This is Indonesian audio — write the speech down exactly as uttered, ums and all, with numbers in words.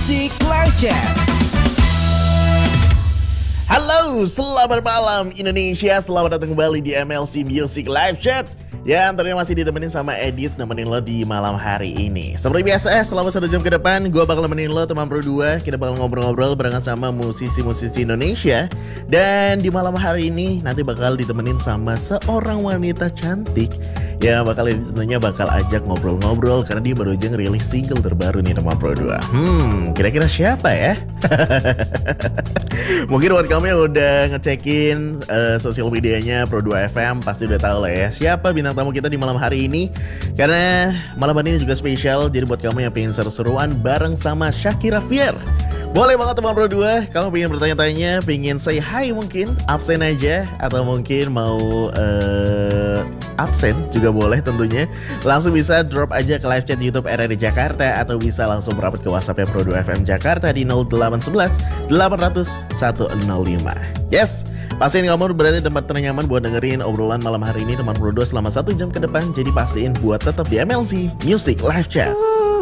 Music Live Chat. Halo, selamat malam Indonesia. Selamat datang kembali di M L C Music Live Chat. Ya, tentunya masih ditemenin sama Edit, nemenin lo di malam hari ini. Seperti biasa, selama satu jam ke depan gue bakal nemenin lo teman Pro dua. Kita bakal ngobrol-ngobrol barengan sama musisi-musisi Indonesia. Dan di malam hari ini nanti bakal ditemenin sama seorang wanita cantik. Ya, bakal tentunya bakal ajak ngobrol-ngobrol karena dia baru aja ngerilis single terbaru nih teman Pro dua. Hmm, kira-kira siapa ya? Mungkin buat kamu yang udah ngecekin uh, sosial medianya Pro dua F M pasti udah tahu lah ya siapa bintang tamu kita di malam hari ini. Karena malam hari ini juga spesial, jadi buat kamu yang pengen seru-seruan bareng sama Shakira Fier, boleh banget teman Pro dua. Kamu pengen bertanya-tanya, pengen say hi mungkin, absen aja, atau mungkin mau uh, absen juga boleh tentunya. Langsung bisa drop aja ke live chat YouTube R R D Jakarta, atau bisa langsung merapat ke WhatsApp Pro dua F M Jakarta di nol delapan satu satu delapan nol nol satu nol lima. Yes, pastiin kamu berada di tempat ternyaman buat dengerin obrolan malam hari ini teman Pro dua selama satu jam ke depan. Jadi pastiin buat tetap di M L C Music Live Chat.